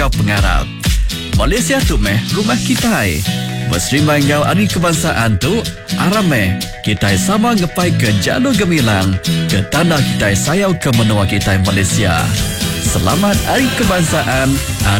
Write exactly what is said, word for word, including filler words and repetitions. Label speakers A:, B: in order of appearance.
A: pengarap. Malaysia tu meh rumah kita. Berserimai ngau hari kebangsaan tu, arameh kita sama ngepai ke jalur gemilang ke tanah kita sayau ke menua kita Malaysia. Selamat Hari Kebangsaan.